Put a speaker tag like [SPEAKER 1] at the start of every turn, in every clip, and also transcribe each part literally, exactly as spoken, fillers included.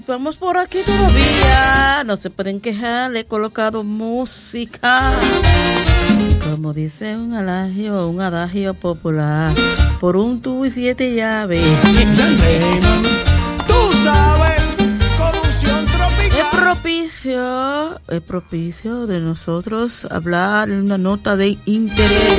[SPEAKER 1] vamos por aquí todavía. No se pueden quejar, le he colocado música. Como dice un adagio, un adagio popular. Por un tubo y siete llaves.
[SPEAKER 2] Tú sabes, corrupción tropical.
[SPEAKER 1] Es propicio, es propicio de nosotros hablar en una nota de interés.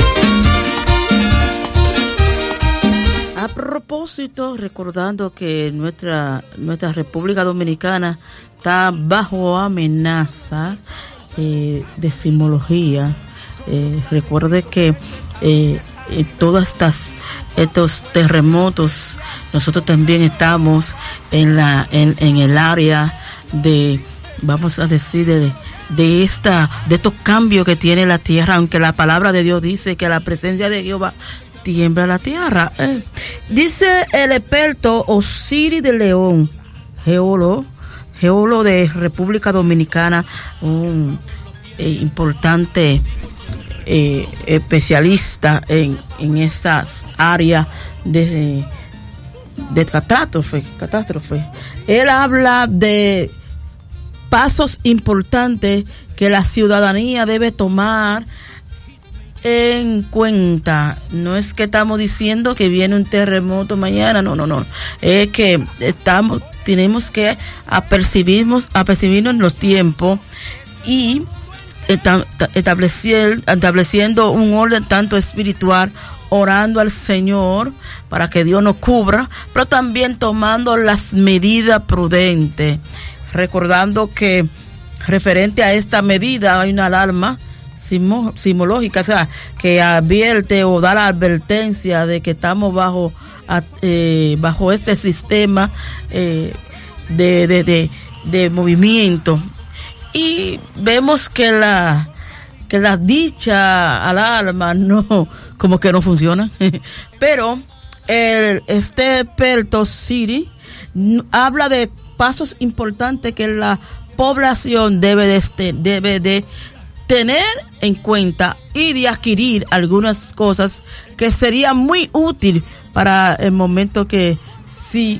[SPEAKER 1] A propósito, recordando que nuestra, nuestra República Dominicana está bajo amenaza eh, de sismología. Eh, recuerde que eh, eh, todas estas estos terremotos, nosotros también estamos en la en, en el área de, vamos a decir, de, de esta de estos cambios que tiene la tierra, aunque la palabra de Dios dice que la presencia de Jehová tiembla la tierra. Eh. Dice el experto Osiris de León, geólogo, geólogo de República Dominicana, un eh, importante eh, especialista en, en estas áreas de, de catástrofe, catástrofe. Él habla de pasos importantes que la ciudadanía debe tomar en cuenta. No es que estamos diciendo que viene un terremoto mañana, no, no, no. Es que estamos, tenemos que apercibirnos, apercibirnos en los tiempos y establecer, estableciendo un orden tanto espiritual, orando al Señor para que Dios nos cubra, pero también tomando las medidas prudentes, recordando que referente a esta medida hay una alarma Simo, simológica, o sea, que advierte o da la advertencia de que estamos bajo eh, bajo este sistema eh, de, de, de, de movimiento, y vemos que la que la dicha alarma no, como que no funciona. Pero el, este experto Siri habla de pasos importantes que la población debe de, este, debe de tener en cuenta y de adquirir algunas cosas que sería muy útil para el momento que si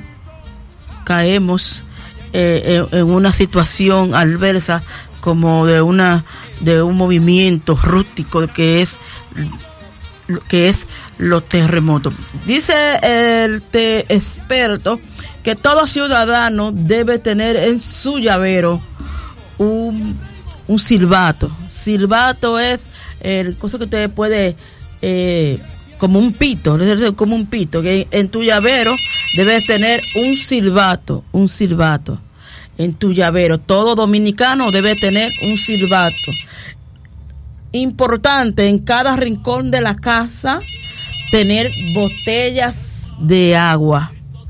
[SPEAKER 1] caemos eh, en, en una situación adversa como de una de un movimiento rústico que es que es los terremotos. Dice el te experto que todo ciudadano debe tener en su llavero un un silbato. Silbato es el cosa que usted puede eh, como un pito, como un pito, que en tu llavero debes tener un silbato, un silbato en tu llavero. Todo dominicano debe tener un silbato. Importante en cada rincón de la casa tener botellas de agua,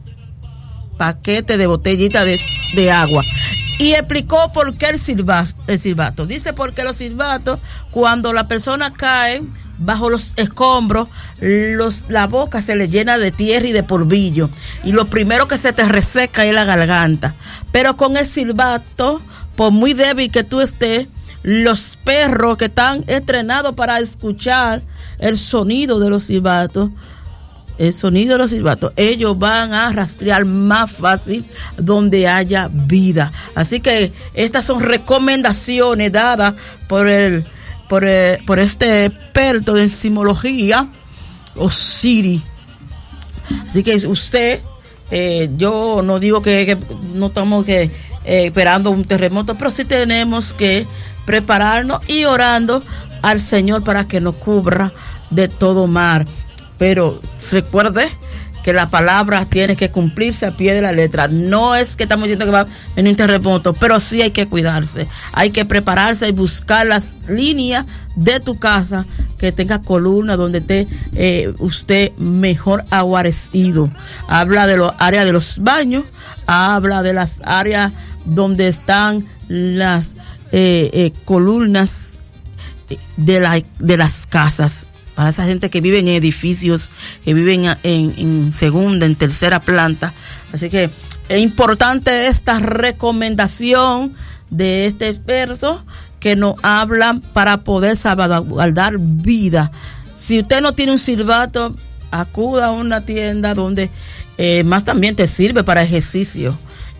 [SPEAKER 1] paquete de botellitas de, de agua. Y explicó por qué el silbato, el silbato. Dice porque los silbatos, cuando la persona cae bajo los escombros, los, la boca se le llena de tierra y de polvillo. Y lo primero que se te reseca es la garganta. Pero con el silbato, por muy débil que tú estés, los perros que están entrenados para escuchar el sonido de los silbatos, el sonido de los silbatos, ellos van a rastrear más fácil donde haya vida. Así que estas son recomendaciones dadas por el por, el, por este experto de sismología, Osiris. Así que usted, eh, yo no digo que, que no estamos que, eh, esperando un terremoto, pero sí tenemos que prepararnos y orando al Señor para que nos cubra de todo mal. Pero recuerde que la palabra tiene que cumplirse a pie de la letra. No es que estamos diciendo que va a venir un terremoto, pero sí hay que cuidarse. Hay que prepararse y buscar las líneas de tu casa que tenga columna donde esté eh, usted mejor aguarecido. Habla de las áreas de los baños, habla de las áreas donde están las eh, eh, columnas de, la, de las casas. Para esa gente que vive en edificios, que viven en, en segunda, en tercera planta. Así que es importante esta recomendación de este experto que nos habla para poder salvaguardar vida. Si usted no tiene un silbato, acuda a una tienda donde eh, más también te sirve para ejercicio.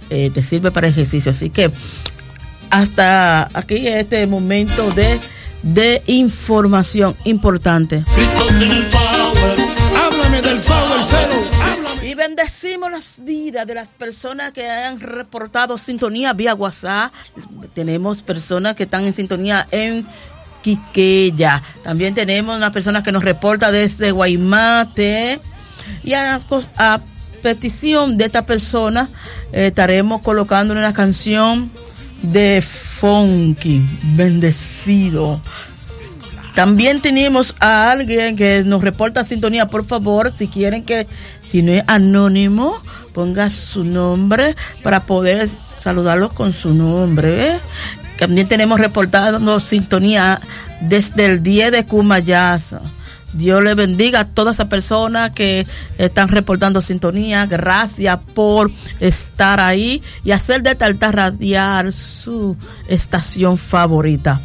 [SPEAKER 1] eh, te sirve para ejercicio. Así que hasta aquí este momento de, de información importante.
[SPEAKER 2] Cristo tiene el power. Háblame del power, cero. Háblame.
[SPEAKER 1] Y bendecimos las vidas de las personas que han reportado sintonía vía WhatsApp. Tenemos personas que están en sintonía en Quiqueya. También tenemos una persona que nos reporta desde Guaymate. Y a, a petición de esta persona eh, estaremos colocando una canción de Funky, bendecido. También tenemos a alguien que nos reporta sintonía. Por favor, si quieren que, si no es anónimo, ponga su nombre para poder saludarlo con su nombre. ¿eh? También tenemos reportando sintonía desde el diez de Cumayasa. Dios le bendiga a todas esas personas que están reportando sintonía. Gracias por estar ahí y hacer de esta altar radial su estación favorita.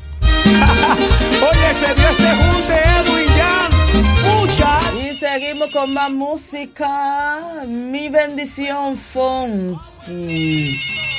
[SPEAKER 2] Oye, se dio este junte, Edwin Jan. Mucha.
[SPEAKER 1] Y seguimos con más música. Mi bendición funky.